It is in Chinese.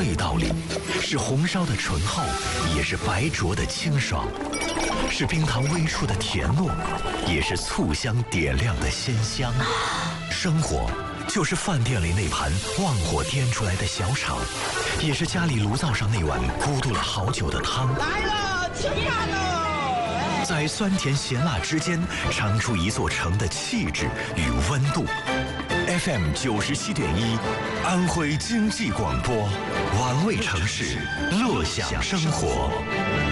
味道里，是红烧的醇厚，也是白灼的清爽，是冰糖微出的甜糯，也是醋香点亮的鲜香。生活就是饭店里那盘旺火颠出来的小炒，也是家里炉灶上那碗咕嘟了好久的汤。 来了，吃饭喽！ 在酸甜咸辣之间，尝出一座城的气质与温度。FM 97.1，安徽经济广播，玩味城市，乐享生活。